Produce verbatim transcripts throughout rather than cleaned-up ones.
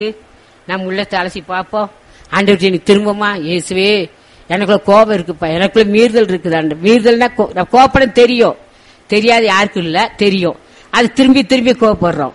நம்ம உள்ளத்தை அலசி பார்ப்போம். ஆண்டவர்கிட்ட எனக்கு திரும்பமா இயேசுவே எனக்குள்ள கோபம் இருக்குப்பா, எனக்குள்ள மீறுதல் இருக்குது. ஆண்டு மீறுதல்னா கோபப்படம் தெரியும், தெரியாது யாருக்கும் இல்ல, தெரியும். அது திரும்பி திரும்பி கோபப்படுறோம்.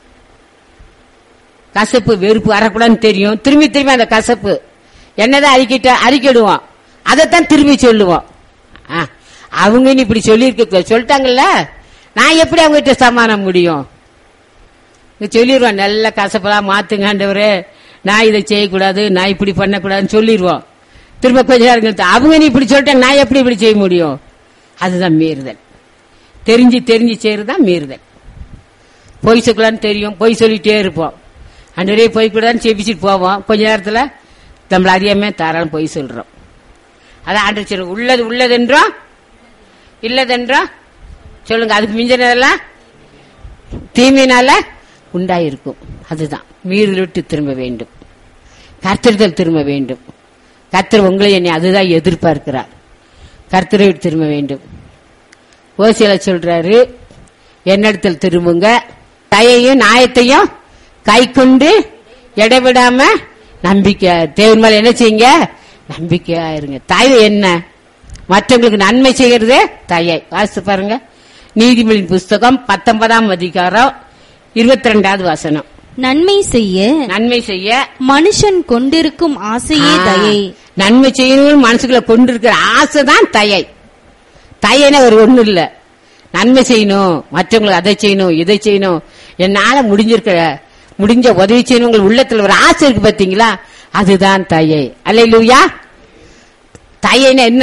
கசப்பு வெறுப்பு வரக்கூடாதுன்னு தெரியும், திரும்பி திரும்பி அந்த கசப்பு என்னதான் அறிக்கிட்ட அறிக்கிடுவோம், அதைத்தான் திரும்பி சொல்லுவோம். அவங்க இப்படி சொல்லி இருக்க சொல்லிட்டாங்கல்ல, நான் எப்படி அவங்க கிட்ட சமாதானம் முடியும்? சொல்லிடுவோம், நல்ல கசப்பெல்லாம் மாத்துங்க ஆண்டவரே, நான் இதை செய்யக்கூடாது, நான் இப்படி பண்ணக்கூடாதுன்னு சொல்லிடுவோம். திரும்ப கொஞ்ச நேரம் அவங்க நீ இப்படி சொல்லிட்டேன், நான் எப்படி இப்படி செய்ய முடியும்? அதுதான் மீறுதல். தெரிஞ்சு தெரிஞ்சு செய்யறதுதான் மீறுதல். பொய் சொல்லலான்னு தெரியும், பொய் சொல்லிட்டே இருப்போம். ஆண்டவரே பொய் கூடாதுன்னு செபிச்சுட்டு போவோம், கொஞ்ச நேரத்துல நம்மள அறியாம தாராளம் பொய் சொல்றோம். அதான் ஆண்டவர் சொல்ற, உள்ளது உள்ளதென்றோம் இல்லதென்றோம் சொல்லுங்க. அதுக்கு மிஞ்சினதெல்லாம் தீமையினால உண்டாயிருக்கும். அதுதான் மீறுதல் விட்டு திரும்ப வேண்டும், கர்த்தரிடத்தில் திரும்ப வேண்டும். கர்த்தர் உங்களை என்னை அதுதான் எதிர்பார்க்கிறார், கர்த்தரை விட்டு திரும்ப வேண்டும். ஓசியில சொல்றாரு, என்னிடத்தில் திரும்புங்க, தயையும் நியாயத்தையும் கை கொண்டு இடைவிடாம நம்பிக்கை தேவன் மேல என்ன செய்யுங்க, நம்பிக்கையா இருங்க. தயை என்ன? மற்றவங்களுக்கு நன்மை செய்யறது தயை. வாசித்து பாருங்க, நீதிமொழியின் புஸ்தகம் பத்தொன்பதாம் அதிகாரம் இருபத்தி ரெண்டாவது வசனம். நன்மை செய்ய நன்மை செய்ய மனுஷன் கொண்டிருக்கும் ஆசையே தயை. நன்மை செய்யணும் மனசுக்குள்ள கொண்டிருக்கிற ஆசைதான் தயை. தயைன ஒரு ஒண்ணு இல்ல, நன்மை செய்யணும், மற்றவங்களுக்கு அதை செய்யணும் இதை செய்யணும், என்னால முடிஞ்சிருக்கிற முடிஞ்ச உதவி செய்யணும், உங்கள் உள்ளத்துல ஒரு ஆசை இருக்கு பாத்தீங்களா, அதுதான் தயை. அல்லேலூயா. தயைன்னு என்ன?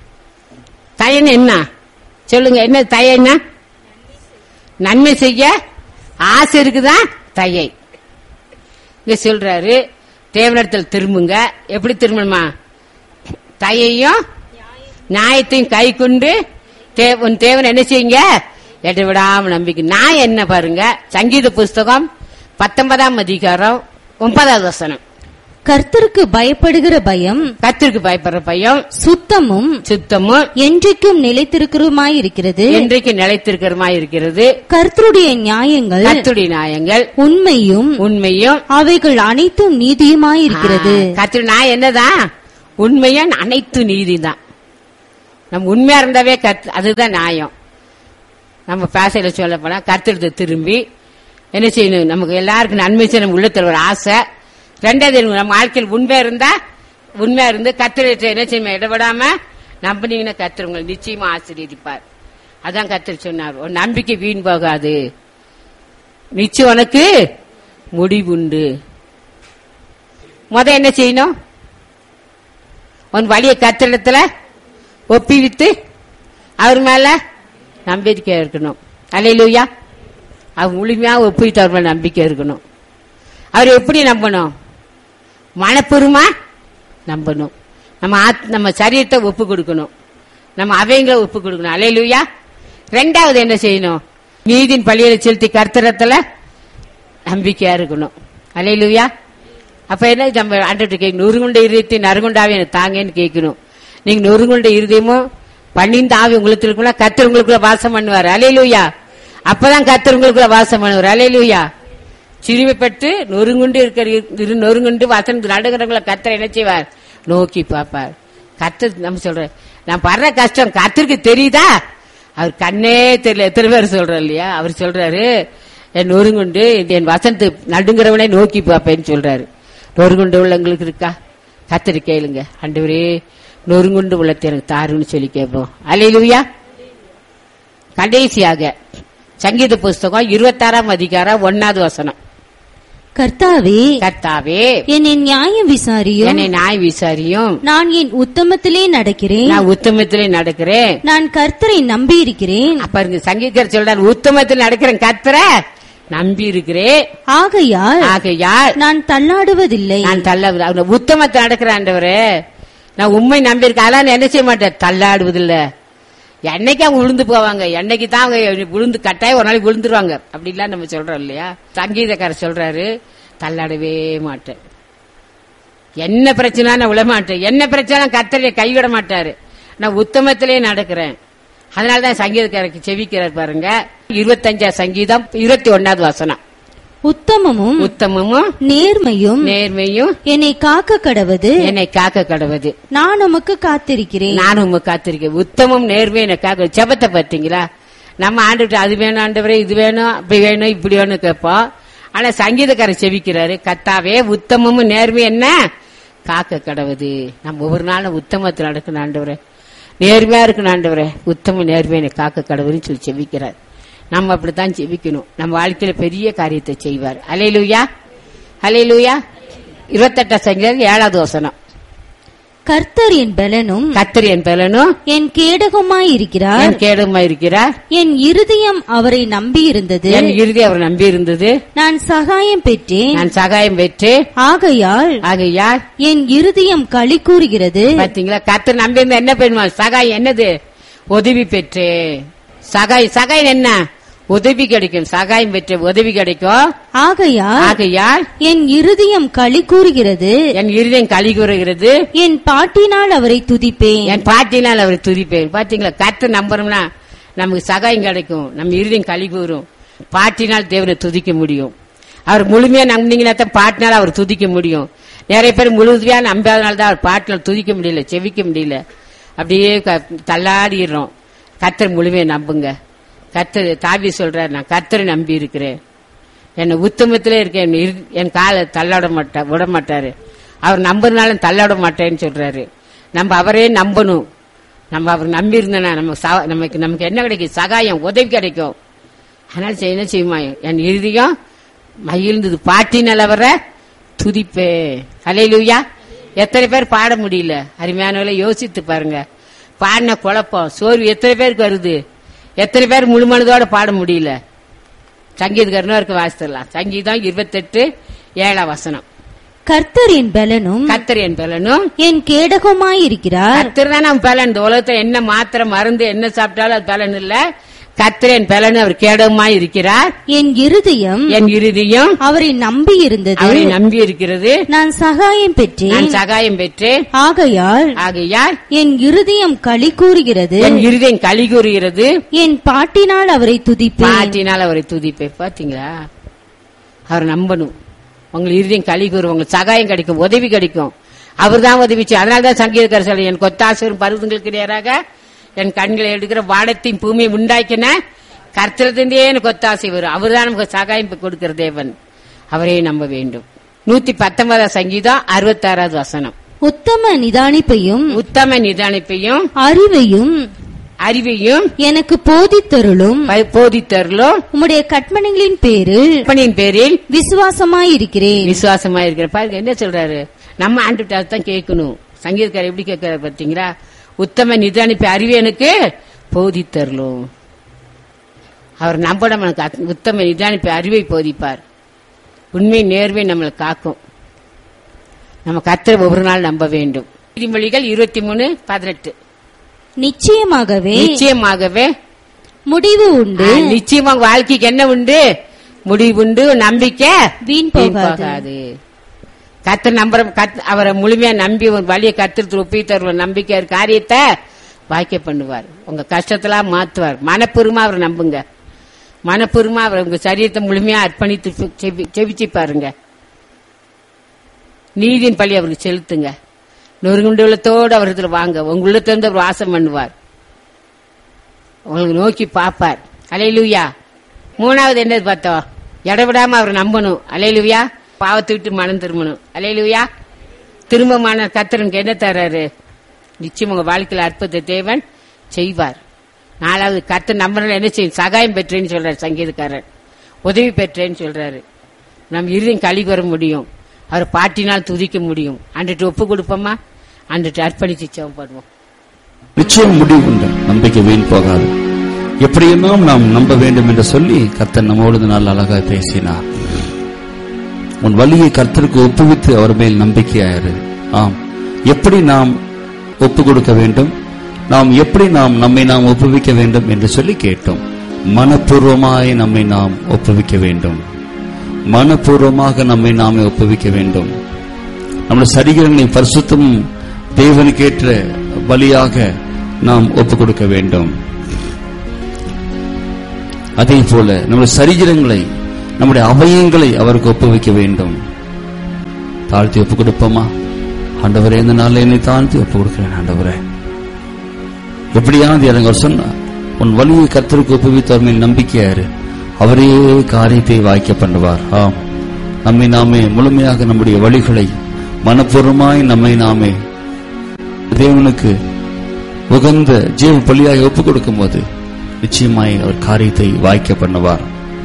தயன்னு என்ன சொல்லுங்க, என்ன தயைன்னா? நன்மை செய்ய ஆசை இருக்குதான் தயை. இங்க சொல்றாரு, தேவனிடத்தில் திரும்புங்க. எப்படி திரும்பணுமா? தயையும் நியாயத்தையும் கை கொண்டு உன் தேவன் என்ன செய்யுங்க, எட்ட விடாம நம்பிக்கை. நான் என்ன பாருங்க, சங்கீத புஸ்தகம் பத்தொன்பதாம் அதிகாரம் ஒன்பதாவது வசனம். கர்த்தருக்கு பயப்படுகிற பயம், கர்த்தருக்கு பயப்படுற பயம் சுத்தமும் சுத்தமும் என்றைக்கும் நிலைத்திருக்கிறமாயிருக்கிறது, என்றைக்கு நிலைத்திருக்கிறமாயிருக்கிறது. கர்த்தருடைய நியாயங்கள், கர்த்தருடைய நியாயங்கள் உண்மையும் உண்மையும் அவைகள் அனைத்தும் நீதியுமாயிருக்கிறது. கர்த்தருடைய நியாயம் என்னதான்? உண்மையும் அனைத்து நீதி தான். நம்ம உண்மையா இருந்தாவே அதுதான் நியாயம். நம்ம பேசையில சொல்ல போனா கர்த்தருக்கு திரும்பி என்ன செய்யணும், நமக்கு எல்லாருக்கும் நன்மை செய்ய நம்ம உள்ளத்துல ஒரு ஆசை. ரெண்டாவது, நம்ம வாழ்க்கையில் உண்மையா இருந்தா உண்மையா இருந்து கர்த்தரை என்ன செய்ய இடவிடாம நம்பினீங்கன்னா கர்த்தர் உங்களை நிச்சயமா ஆசீர்வதிப்பார். அதான் கர்த்தர் சொன்னார், ஒரு நம்பிக்கை வீண் போகாது, நிச்சயம் உனக்கு முடிவுண்டு. முத என்ன செய்யணும், உன் வழியை கர்த்தரிடத்துல ஒப்பிவித்து அவர் மேல நம்பிக்கை இருக்கணும். அல்லேலூயா. அவர் முழுமையா ஒப்பிவித்து அவர் மேல நம்பிக்கை இருக்கணும். அவர் எப்படி நம்பணும்? மனப்பூர்வமா நம்பணும். நம்ம நம்ம சரீரத்தை ஒப்பு கொடுக்கணும், நம்ம அவைங்களை ஒப்பு கொடுக்கணும். அல்லேலூயா. ரெண்டாவது என்ன செய்யணும், நீதியின் பழியை செலுத்தி கர்த்தரத்துல நம்பிக்கையா இருக்கணும். அல்லேலூயா. அப்ப என்ன, நம்ம ஆண்டவர்கிட்ட கேட்கணும், நொறுங்குண்ட இருதயத்தை நறுகுண்டாவே எனக்கு தாங்கன்னு கேட்கணும். நீங்க நொறுங்குண்ட இருதயமும் பன்னிந்த ஆவி உங்களுக்கு இருக்குன்னா கர்த்தர் உங்களுக்குள்ள வாசம் பண்ணுவார். அல்லேலூயா. அப்பதான் கர்த்தர் உங்களுக்குள்ள வாசம் பண்ணுவார். அல்லேலூயா. சிறுமைப்பட்டு நொறுங்குண்டு இருக்கிற நொறுங்குண்டு வசன் நடுகிறவங்களை கர்த்தர் என்ன செய்வார், நோக்கி பார்ப்பார். கர்த்தர் நம்ம சொல்ற, நான் படுற கஷ்டம் கர்த்தருக்கு தெரியுதா? அவர் கண்ணே தெரியல. எத்தனை பேர் சொல்ற இல்லையா? அவர் சொல்றாரு, என் நொறுங்குண்டு என் வசனத்து நடுங்கிறவனே நோக்கி பார்ப்பேன்னு சொல்றாரு. நொறுங்குண்டு உள்ளவங்களுக்கு இருக்கா? கர்த்தர் கேளுங்க, ஆண்டவரே நொறுங்குண்டு உள்ளத்தை எனக்கு தாருன்னு சொல்லி கேட்போம். அல்லேலூயா. கடைசியாக சங்கீத புஸ்தகம் இருபத்தாறாம் அதிகாரம் ஒன்னாவது வசனம். கர்த்தாவே கர்த்தாவே என்னை நியாயம் விசாரியும், என்னை நியாயம் விசாரியும், நான் என் உத்தமத்திலே நடக்கிறேன், நான் உத்தமத்திலே நடக்கிறேன், நான் கர்த்தரை நம்பி இருக்கிறேன். அப்ப சங்கீதர் சொல்றார், உத்தமத்தில் நடக்கிறேன், கர்த்தரை நம்பி இருக்கிறேன், ஆகையால் ஆகையால் நான் தள்ளாடுவதில்லை. நான் தள்ள உத்தமத்தை நடக்கிறாண்டவரே, நான் உண்மை நம்பி இருக்கேன், அதெல்லாம் என்ன செய்ய மாட்டேன், தள்ளாடுவதில்லை. என்னைக்கு அவங்க விழுந்து போவாங்க, என்னைக்கு தான் அவங்க விழுந்து கட்டாயம் ஒரு நாளைக்கு விழுந்துருவாங்க, அப்படிலாம் நம்ம சொல்றோம் இல்லையா? சங்கீதக்காரர் சொல்றாரு, தள்ளாடவே மாட்டேன், என்ன பிரச்சனை நான் விட மாட்டேன், என்ன பிரச்சனை கர்த்தரை கைவிட மாட்டாரு, நான் உத்தமத்திலே நடக்கிறேன். அதனாலதான் சங்கீதக்காரருக்கு செவிக்கிறார் பாருங்க. இருபத்தஞ்சாம் சங்கீதம் இருபத்தி ஒன்னாவது வசனம். உத்தமமும் உத்தமமும் நேர்மையும் நேர்மையும் என்னை காக்க கடவது. என்னை காக்க கடவது. நான் உமக்கு காத்திருக்கிறேன். நானும் உமக்கு காத்திருக்கேன். உத்தமம் நேர்மை என்னை காக்க. ஜெபத்தை பார்த்தீங்களா? நம்ம ஆண்டுட்டு அது வேணும் ஆண்டவரே, இது வேணும், அப்படி வேணும், இப்படி வேணும் கேட்போம். ஆனா சங்கீதக்காரர் செபிக்கிறாரு, கத்தாவே உத்தமமும் நேர்மை என்ன காக்க கடவுது. நம்ம ஒவ்வொரு நாளும் உத்தமத்தில் நடக்கணும் ஆண்டவரே, நேர்மையா இருக்கணும் ஆண்டவரே, உத்தம நேர்மையை காக்க கடவுள்னு சொல்லி செபிக்கிறார். நம்ம அப்படித்தான் செபிக்கணும். நம்ம வாழ்க்கையில பெரிய காரியத்தை செய்வார். அல்லேலூயா, அல்லேலூயா. இருபத்தெட்டாம் சங்கீதம் ஏழாவது வசனம். கர்த்தர் என் பலனும் கர்த்தர் என் பலனும் என் கேடகமாயிருக்கிறார். என் கேடகமாயிருக்கிறார். என் இருதயம் அவரை நம்பியிருந்தது. என் இருதயம் அவரை நம்பி இருந்தது. நான் சகாயம் பெற்றேன். நான் சகாயம் பெற்றேன். ஆகையால் ஆகையால் என் இருதயம் களி கூறுகிறது. பாத்தீங்களா? கர்த்தர் நம்பி இருந்தா என்ன பண்ணுவா? சகாயம் என்னது? உதவி பெற்றேன். சகாய் சகாயம் என்ன? உதவி கிடைக்கும். சகாயம் பெற்ற உதவி கிடைக்கும். ஆகையால் ஆகையால் என் இருதயம் களி கூறுகிறது. என் இருதயம் களி கூறுகிறது. என் பாட்டினால் அவரை துதிப்பேன். என் பாட்டினால் அவரை துதிப்பேன். பாத்தீங்களா? கர்த்தர் நம்புறோம்னா நமக்கு சகாயம் கிடைக்கும். நம்ம இருதயம் களி கூறும். பாட்டினால் தேவனை துதிக்க முடியும். அவர் முழுமையா நம்பினீங்கன்னா தான் பாட்டினால் அவர் துதிக்க முடியும். நிறைய பேர் முழுமையா நம்பாதனால தான் அவர் பாட்டினால் துதிக்க முடியல, செவிக்க முடியல, அப்படியே தள்ளாடிடுறோம். கர்த்தர் முழுமையா நம்புங்க. கர்த்தர் தாவி சொல்றாரு, நான் கர்த்தரை நம்பி இருக்கிறேன், என்னை உத்தமத்திலே இருக்கேன், என் காலை தள்ளாட மாட்டா விட மாட்டாரு. அவர் நம்புறதுனால தள்ளாட மாட்டேன்னு சொல்றாரு. நம்ம அவரே நம்பணும். நம்ம அவர் நம்பி இருந்தோம்னா நம்ம நமக்கு நமக்கு என்ன கிடைக்கும்? சகாயம், உதவி கிடைக்கும். அதனால என்ன செய்யுமா? என் இறுதியும் மகிழ்ந்தது பாட்டினால் அவரை துதிப்பே. அல்லேலூயா. எத்தனை பேர் பாட முடியல? அருமையானவர்களை யோசித்து பாருங்க. பாடின குழப்பம், சோர்வு எத்தனை பேருக்கு வருது? எத்தனை பேர் முழுமனதோட பாட முடியல? சங்கீதக்காரனும் இருக்கு, வாசித்துலாம். சங்கீதம் இருபத்தெட்டு ஏழாம் வசனம். கர்த்தர் என் பலனும் கர்த்தர் என் பலனும் என் கேடகமாயிருக்கிறார். கர்த்தர் தான் நம்ம பலன். இந்த உலகத்தை என்ன மாத்திரை மருந்து என்ன சாப்பிட்டாலும் அது பலன் இல்ல. கர்த்தர் என் பலன், அவர் கேடகமாய் இருக்கிறார். என் இருதயம் என் இருதயம் அவரை நம்பி இருந்தது. அவரை நம்பி இருக்கிறது. நான் சகாயம் பெற்றேன். நான் சகாயம் பெற்றேன். ஆகையால் ஆகையால் என் இருதயம் களி கூறுகிறது. என் இருதயம் களி கூறுகிறது. என் பாட்டினால் அவரை துதிப்பேன். பாட்டினால் அவரை துதிப்பேன். பாத்தீங்களா? அவர் நம்பணும். உங்களுக்கு இருதயம் களி கூறும், உங்களுக்கு சகாயம் கிடைக்கும், உதவி கிடைக்கும். அவர் தான் உதவிச்சு. அதனாலதான் சங்கீதக்காரர் சொல்ல, என் கொத்தாசரும் பருவங்களுக்கு நேராக என் கண்களை எடுக்கிற வானத்தையும் பூமியை உண்டாக்கின கர்த்தரிலிருந்தே எனக்கு ஒத்தாசை வரும். அவர் தான் நமக்கு சகாயம் கொடுக்கிற தேவன். அவரே நம்ப வேண்டும். நூத்தி பத்தொன்பதாம் சங்கீதம் அறுபத்தாறாவது வசனம். உத்தம நிதானிப்பையும் உத்தம நிதானிப்பையும் அறிவையும் அறிவையும் எனக்கு போதித்தருளும் போதித்தருளும் உம்முடைய கற்பனைகளின் பேரில் கற்பனையின் பேரில் விசுவாசமாயிருக்கிறேன். விசுவாசமாயிருக்கிற பாருங்க என்ன சொல்றாரு? நம்ம ஆண்டுட்டு தான் கேட்கணும். சங்கீதக்காரர் எப்படி கேட்கிறார் பாத்தீங்களா? உத்தம நிதானிப்பு அறிவு எனக்கு போதித்தருளும். அவர் நம்ப நமக்கு உத்தம நிதானிப்பு அறிவை போதிப்பார். உண்மை நேர்வை நம்மளை காக்கும். நம்ம கர்த்தரை ஒவ்வொரு நாள் நம்ப வேண்டும். நீதிமொழிகள் இருபத்தி மூணு பதினெட்டு. நிச்சயமாகவே நிச்சயமாகவே முடிவு உண்டு. நிச்சயமாக வாழ்க்கைக்கு என்ன உண்டு? முடிவு உண்டு. நம்பிக்கை வீண் போகாது. கர்த்தர் நம்புற அவரை முழுமையா நம்பி ஒரு வழியை கர்த்தர் ஒப்பி தருவ நம்பிக்கை காரியத்தை வாய்க்க பண்ணுவார். உங்க கஷ்டத்தெல்லாம் மாத்துவார். மனப்பூர்வமா அவரை நம்புங்க. மனப்பூர்வமா அவர் உங்க சரீரத்தை முழுமையா அர்ப்பணித்து செவிச்சு பாருங்க. நீதியின் பழி அவருக்கு செலுத்துங்க. நொறுங்குண்டு உள்ளத்தோடு அவரத்துல வாங்க. உங்க உள்ளத்திலிருந்து அவர் வாசம் பண்ணுவார். உங்களுக்கு நோக்கி பாப்பார். அல்லேலூயா. மூணாவது என்னது பார்த்தோம்? இடவிடாம அவரை நம்பணும். அல்லேலூயா. பாவத்தை விட்டு மனம் திரும்பணும். அல்லேலூயா. திரும்பமான கர்த்தருக்கு என்ன தர்றாரு? நிச்சயம் உங்க வாழ்க்கையில் அற்புத தேவன் செய்வார். நாலாவது கர்த்தர் நம்பனால என்ன செய்யும்? சகாயம் பெற்றேன்னு சொல்றாரு சங்கீதக்காரர். உதவி பெற்றேன்னு சொல்றாரு. நம்ம இறுதியும் களி வர முடியும். அவர் பாட்டினால் துதிக்க முடியும். அன்றைட்டு ஒப்பு கொடுப்போமா? அன்றைட்டு அர்ப்பணிச்சு செய்வோம். நிச்சயம் முடிவு உண்டு. நம்பிக்கை வீண் போகாது. எப்படியெல்லாம் நாம் நம்ப வேண்டும் என்று சொல்லி கர்த்தர் நம்மோடு நாள் அழகாக பேசினார். உன் வழியை கர்த்தருக்கு ஒப்புவித்து அவர் மேல் நம்பிக்கையாயிரு. ஆம், எப்படி நாம் ஒப்பு கொடுக்க வேண்டும், நாம் எப்படி நாம் நம்மை நாம் ஒப்புவிக்க வேண்டும் என்று சொல்லி கேட்டோம். மனப்பூர்வமாய் நம்மை நாம் ஒப்புவிக்க வேண்டும். மனப்பூர்வமாக நம்மை நாமே ஒப்புவிக்க வேண்டும். நம்முடைய சரீரங்களை பரிசுத்தம் தேவனுக்கேற்ற பலியாக நாம் ஒப்புக் கொடுக்க வேண்டும். அதே போல நம்முடைய சரீரங்களை நம்முடைய அவயங்களை அவருக்கு ஒப்புவிக்க வேண்டும். தாழ்த்தி ஒப்பு கொடுப்போமா? ஆண்டவரே, இந்த நாளில் என்னை தாழ்த்தி ஒப்பு கொடுக்கிறேன். ஆண்டவரே, எப்படியாவது எனக்கு அவர் சொன்னார், உன் வழியை கர்த்தருக்கு ஒப்புவித்தவர் மேல் நம்பிக்கையாரு, அவரே காரியத்தை வாய்க்க பண்ணுவார். ஆம், நம்மை நாமே முழுமையாக நம்முடைய வழிகளை மனப்பூர்வமாய் நம்மை நாமே தேவனுக்கு உகந்த ஜீவ பலியாக ஒப்புக் கொடுக்கும் போது நிச்சயமாய் அவர் காரியத்தை வாய்க்க பண்ணுவார்.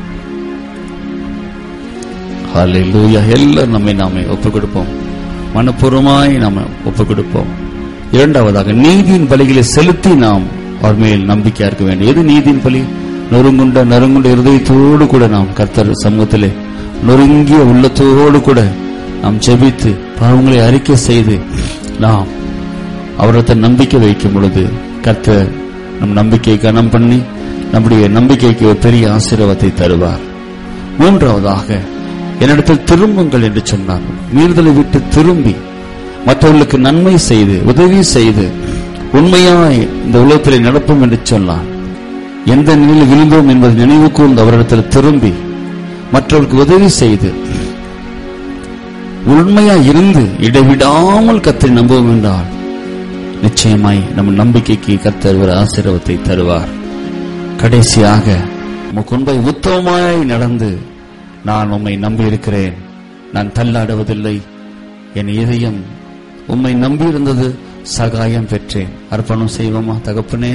ஹல்லேலூயா. எல்லாரும் நம்மை நாமே ஒப்புக் கொடுப்போம், மனப்பூர்வமாய் நாம ஒப்புக் கொடுப்போம். இரண்டாவதாக, நீதியின் பலிகளை செலுத்தி நாம் அவர் மேல் நம்பிக்கையா இருக்க வேண்டும். எது நீதியின் பலி? நொறுங்குண்ட நறுங்குண்ட இருதயத்தோடு கூட நாம் கர்த்தர் சமூகத்திலே நொறுங்கிய உள்ளத்தோடு கூட நாம் ஜெபித்து பாவங்களை அறிக்கை செய்து நாம் அவரத்தை நம்பிக்கை வைக்கும் பொழுது கர்த்தர் நம் நம்பிக்கை கனம் பண்ணி நம்முடைய நம்பிக்கைக்கு ஒரு பெரிய ஆசீர்வாதத்தை தருவார். மூன்றாவதாக, என்னிடத்தில் திரும்புங்கள் என்று சொன்னார். மீறுதலை விட்டு திரும்பி மற்றவர்களுக்கு நன்மை செய்து உதவி செய்து உண்மையாய் இந்த உலகத்திலே நடப்போம் என்று சொன்னார். எந்த நிலையில் விழுந்தோம் என்பதை நினைவு கூர்ந்து அவரிடத்தில் திரும்பி மற்றவர்களுக்கு உதவி செய்து உண்மையாய் இருந்து இடைவிடாமல் கர்த்தரை நம்புவோம் என்றால் நிச்சயமாய் நம் நம்பிக்கைக்கு கர்த்தர் ஒரு ஆசீர்வாதத்தை தருவார். கடைசியாக, உமக்கு உண்மை உத்தமமாய் நடந்து நான் உம்மை நம்பி இருக்கிறேன், நான் தள்ளாடுவதில்லை, என் இதயம் உம்மை நம்பி இருந்தது, சகாயம் பெற்றேன். அர்ப்பணம் செய்வோமா? தகப்பனே,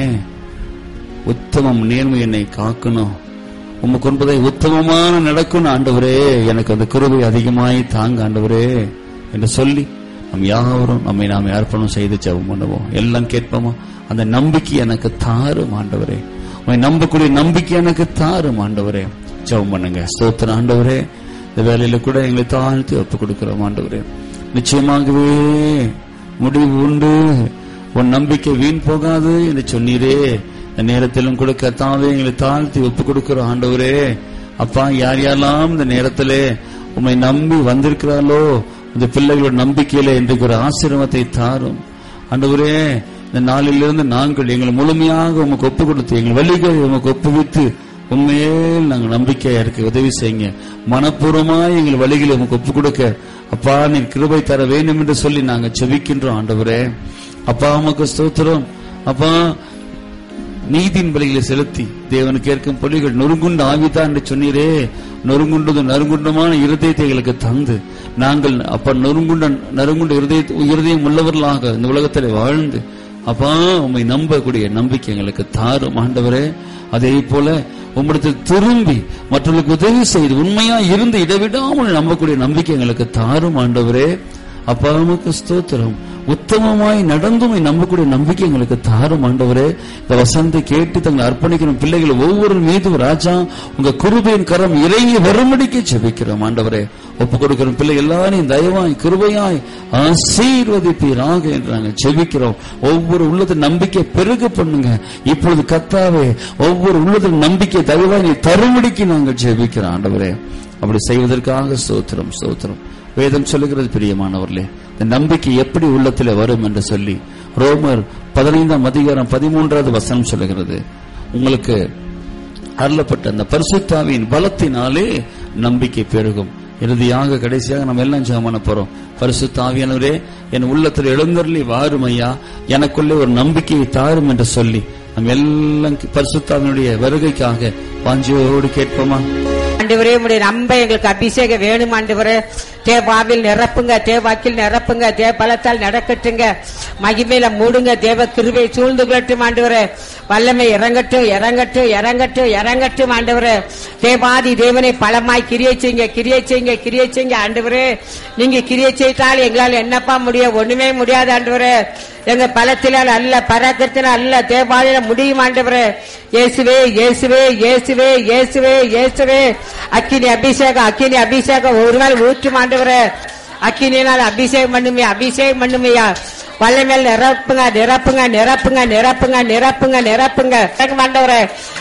உத்தமம் நேர்மை என்னை காக்கணும், உமக்கு ஒன்பதை உத்தமமான நடக்கணும் ஆண்டவரே, எனக்கு அந்த கிருபை அதிகமாய் தாங்க ஆண்டவரே என்று சொல்லி நம் யாவரும் நம்மை நாமே அர்ப்பணம் செய்து ஜெபம் பண்ணுவோம். எல்லாம் கேட்போமா? அந்த நம்பிக்கை எனக்கு தாரும் ஆண்டவரே, உம்மை நம்பக்கூடிய நம்பிக்கை எனக்கு தாரும் ஆண்டவரே. ஜெபம் பண்ணுங்க. ஸ்தோத்திரம் ஆண்டவரே, இந்த வேலையில கூட எங்களை தாழ்த்தி ஒப்பு கொடுக்கிறோம் ஆண்டவரே. நிச்சயமாகவே முடிவு உண்டு, உன் நம்பிக்கை வீண் போகாது என்று சொன்னீரே. இந்த நேரத்திலும் கூட கர்த்தாவே எங்களை தாழ்த்தி ஒப்பு கொடுக்கிறோம் ஆண்டவரே. அப்பா, யார் யாரெல்லாம் இந்த நேரத்திலே உம்மை நம்பி வந்திருக்கிறாளோ இந்த பிள்ளைகளோட நம்பிக்கையில இன்றைக்கு ஒரு ஆசீர்வாதத்தை தாரும் ஆண்டவரே. இந்த நாளிலிருந்து நாங்கள் எங்களை முழுமையாக உமக்கு ஒப்பு கொடுத்து எங்கள் வழிகளை உமக்கு ஒப்புவித்து உண்மையில் நாங்கள் நம்பிக்கையா இருக்க உதவி செய்யுங்க. மனப்பூர்வமாய் எங்கள் வழிகளை உமக்கு ஒப்பு கொடுக்க அப்பா நீர் கிருபை தர வேண்டும் என்று சொல்லி நாங்கள் செபிக்கின்றோம் ஆண்டவரே. அப்பா, உமக்கு ஸ்தோத்திரம். அப்பா, நீதியின் பலிகளை செலுத்தி தேவனுக்கு ஏற்கும் பலிகள் நொறுங்குண்ட ஆவிதான் என்று சொன்னீரே. நொறுங்குண்டது நறுங்குண்டமான இருதயத்தை எங்களுக்கு தந்து நாங்கள் அப்ப நொறுங்குண்ட நறுங்குண்ட இருதய இருதயம் உள்ளவர்களாக இந்த உலகத்தில் வாழ்ந்து அப்பா உம்மை நம்பக்கூடிய நம்பிக்கை எங்களுக்கு தாரும் ஆண்டவரே. அதே போல உம்மிடத்தில் திரும்பி மற்றவர்களுக்கு உதவி செய்து உண்மையா இருந்து இடைவிடாமல் நம்பக்கூடிய நம்பிக்கை எங்களுக்கு தாரும் ஆண்டவரே. அப்பா, உமக்கு ஸ்தோத்திரம். உத்தமமாய் நடந்தும் நம்பக்கூடிய நம்பிக்கை எங்களுக்கு தாரும் ஆண்டவரே. இந்த வசனத்தை கேட்டு தங்களை அர்ப்பணிக்கிற பிள்ளைகள் ஒவ்வொரு மீதும் ராஜா உங்க கிருபையின் கரம் இறங்கி வரும்படிக்கு ஜெபிக்கிறோம் ஆண்டவரே. ஒப்பு கொடுக்கிற பிள்ளை எல்லாரையும் தயவாய் கிருபையாய் ஆசீர்வதிப்பீராக என்று நாங்கள் ஜெபிக்கிறோம். ஒவ்வொரு உள்ளத்தில் நம்பிக்கை பெருக பண்ணுங்க இப்பொழுது கர்த்தாவே. ஒவ்வொரு உள்ளத்தில் நம்பிக்கை தயவாய் நீ தரும்படிக்கு நாங்கள் ஜெபிக்கிறோம் ஆண்டவரே. அப்படி செய்வதற்காக ஸ்தோத்திரம் ஸ்தோத்திரம். வேதம் சொல்லுகிறது பிரியமானவர்களே, இந்த நம்பிக்கை எப்படி உள்ளத்தில் வரும் என்று சொல்லி ரோமர் பதினைந்தாம் அதிகாரம் பதிமூன்றாவது வசனம் சொல்லுகிறது, உங்களுக்கு அருளப்பட்ட அந்த பரிசுத்த ஆவியின் பலத்தினாலே நம்பிக்கை பெருகும். இறுதியாக கடைசியாக நம்ம எல்லாம் ஜெபம் பண்ண போறோம். பரிசுத்த ஆவியானவரே, என் உள்ளத்தில் எழுந்தருளி வாரும் ஐயா, எனக்குள்ளே ஒரு நம்பிக்கையை தாரும் என்று சொல்லி நம்ம எல்லாம் பரிசுத்த ஆவியினுடைய வருகைக்காக வாஞ்சையோடு கேட்போமா? ஆண்டவரே, உடைய நம்ப எங்களுக்கு அபிஷேகம் வேணும் ஆண்டவரே. தேவாவில் நிரப்புங்க, தேவாக்கில் நிரப்புங்க, தேவ பலத்தால் நடக்கட்டுங்க, மகிமையில மூடுங்க, தேவ கிருபை சூழ்ந்து கொள்ளட்டும் ஆண்டவரே. வல்லமை இறங்கட்டும் இறங்கட்டும் இறங்கட்டும் இறங்கட்டும் ஆண்டவரே. தேவாதி தேவனை பலமாய் கிரியை செய்யுங்க கிரியை செய்யுங்க கிரியை செய்யுங்க ஆண்டவரே. நீங்க கிரியை செய்தால் எங்களால் என்னப்பா முடியும்? ஒண்ணுமே முடியாது ஆண்டவரே. எங்க பலத்தினால் அல்ல, பராக்கிரத்தினால் அல்ல, தேவாதியில முடியும் ஆண்டவரே. இயேசுவே இயேசுவே இயேசுவே இயேசுவே இயேசுவே. அக்கினி அபிஷேகம் அக்கினி அபிஷேகம் ஒரு நாள் ஊற்றும் ஆண்டவரே. அக்கினினால் அபிஷேகம் பண்ணுமே அபிஷேகம் பண்ணுமையா. வல்லமேல் நிரப்புங்க நிரப்புங்க நிரப்புங்க நிரப்புங்க நிரப்புங்க நிரப்புங்க ஆண்டவரே.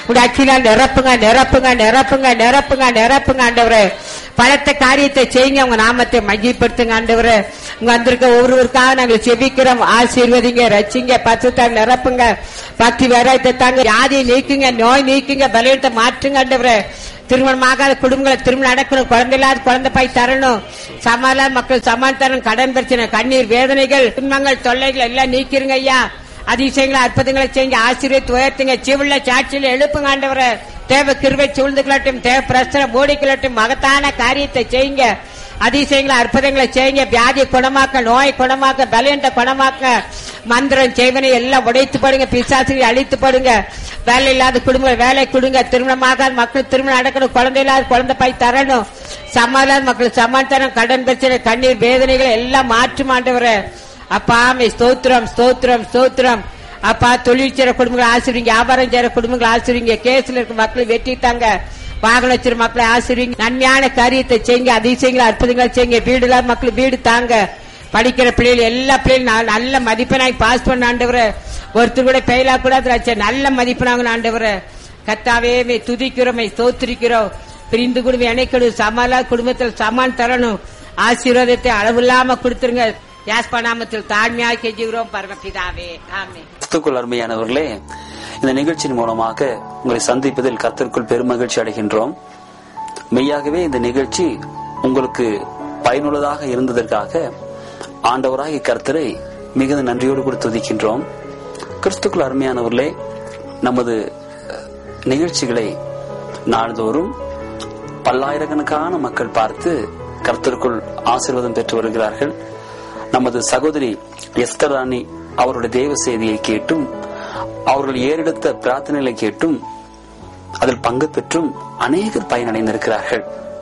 உடைய அக்கினால் நிரப்புங்க நிரப்புங்க நிரப்புங்க நிரப்புங்க நிரப்புங்க ஆண்டவரே. பலத்த காரியத்தை செய்யுங்க, உங்க நாமத்தை மகிமைப்படுத்துங்க ஆண்டவரே. உங்க வந்திருக்க ஒவ்வொருவருக்காக நாங்கள் செபிக்கிறோம். ஆசீர்வதிங்க, ரட்சிங்க, பசுத்தாங்க, நிரப்புங்க, பக்தி வேறாயத்தை தாங்க, வியாதியை நீக்குங்க, நோய் நீக்குங்க, பலவீனத்தை மாற்றுங்க ஆண்டவரே. திருமணமாகாத குடும்பங்களை திருமணம் நடக்கணும், குழந்தை இல்லாத குழந்தை பாய் தரணும், சமாதான மக்கள் சமான் தரணும், கடன் பிரச்சனை, கண்ணீர், வேதனைகள், துன்பங்கள், தொல்லைகள் எல்லாம் நீக்கிருங்க ஐயா. அதிசயங்களை அற்புதங்களை செய்யுங்க, ஆசீர்வதித்து உயர்த்துங்க, சிவுள்ள சாட்சியில எழுப்புங்க ஆண்டவரே. தேவ கிருபை சூழ்ந்துக்கலாட்டும், தேவ பிரச்சனை ஓடிக்கலாட்டும், மகத்தான காரியத்தை செய்யுங்க, அதிசயங்களை அற்புதங்களை செய்யுங்க. வியாதியை குணமாக்க, நோயை குணமாக்க, பலவீனத்தை குணமாக்க, மந்திரம் செய்வனை எல்லாம் உடைத்து படுங்க, பிசாசுகளை அழித்து படுங்க. வேலை இல்லாத குடும்பங்கள் வேலை கொடுங்க, திருமணமாகாத மக்கள் திருமணம் நடக்கணும், குழந்தை இல்லாத குழந்தை பாய் தரணும், சமாதான மக்கள் சமாதானம், கடன் பிரச்சனை, கண்ணீர், வேதனைகளை எல்லாம் மாற்றும் ஆண்டவரே. அப்பா மே ஸ்தோத்திரம் ஸ்தோத்திரம் ஸ்தோத்திரம். அப்பா தொழில் செய்யற குடும்பங்களை ஆசிரியங்க, வியாபாரம் செய்யற குடும்பங்களை ஆசிரியங்க, கேஸ்ல இருக்க மக்களை வெட்டிட்டாங்க, வாகன வச்சிருக்க மக்களை ஆசிரியங்க, நன்மையான காரியத்தை செய்யுங்க, அதிசயங்களை அற்புதங்களை செய்யுங்க. வீடு இல்லாத மக்கள் வீடு தாங்க, படிக்கிற பிள்ளைகள் எல்லா பிள்ளைகளும் நல்ல மதிப்பெண்ணாய் பாஸ் பண்ண ஆண்டவரே. ஒருத்தர் கூட பெயிலா கூடாது, நல்ல மதிப்பெண்ணாங்க ஆண்டவரே. கர்த்தாவே மே துதிக்கிறோம், ஸ்தோத்திரிக்கிறோம். பிரிந்து குடும்பம் இணைக்கணும், சமாளா குடும்பத்தில் சமான் தரணும், ஆசீர்வாதத்தை அளவில்லாம கொடுத்துருங்க. யாஸ்பநாமத்தில் தாழ்மையாக கெஞ்சுகிறோம் பரமபிதாவே, ஆமென். கிறிஸ்துவுக்குள் அருமையானவர்களே, இந்த நிகழ்ச்சியின் மூலமாக உங்களை சந்திப்பதில் கர்த்தருக்குள் பெருமகிழ்ச்சி அடைகின்றோம். மெய்யாகவே இந்த நிகழ்ச்சி உங்களுக்கு பயனுள்ளதாக இருந்ததற்காக ஆண்டவராகிய கர்த்தரை மிகுந்த நன்றியோடு கூட துதிக்கின்றோம். கிறிஸ்துவுக்குள் அருமையானவர்களே, நமது நிகழ்ச்சிகளை நாள்தோறும் பல்லாயிரக்கணக்கான மக்கள் பார்த்து கர்த்தருக்குள் ஆசீர்வாதம் பெற்று வருகிறார்கள். நமது சகோதரி எஸ்தர் ராணி அவருடைய தேவ செய்தியை கேட்டும், அவர்கள் ஏறெடுத்த பிரார்த்தனைகளை கேட்டும், அதில் பங்கு பெற்றும் அநேகர் பயனடைந்திருக்கிறார்கள்.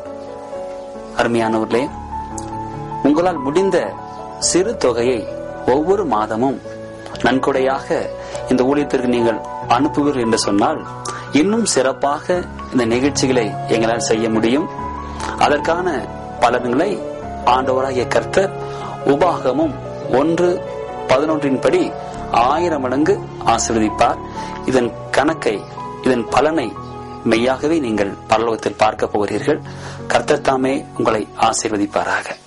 அருமையானவர்களே, உங்களால் முடிந்த சிறு தொகையை ஒவ்வொரு மாதமும் நன்கொடையாக இந்த ஊழியத்திற்கு நீங்கள் அனுப்புவீர்கள் என்று சொன்னால், இன்னும் சிறப்பாக இந்த நிகழ்ச்சிகளை எங்களால் செய்ய முடியும். அதற்கான பலன்களை ஆண்டவராகிய கர்த்தர் உபாகமும் ஒன்று பதினொன்றின் படி ஆயிரம் மடங்கு ஆசீர்வதிப்பார். இதன் கணக்கை, இதன் பலனை மெய்யாகவே நீங்கள் பரலோகத்தில் பார்க்க போகிறீர்கள். கர்த்தர் தாமே உங்களை ஆசீர்வதிப்பாராக.